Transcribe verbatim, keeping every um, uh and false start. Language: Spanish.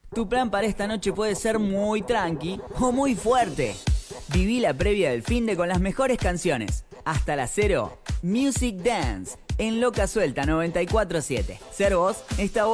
Tu plan para esta noche puede ser muy tranqui o muy fuerte. Viví la previa del finde con las mejores canciones. Hasta las cero, Music Dance en Loca Suelta noventa y cuatro siete. Ser vos está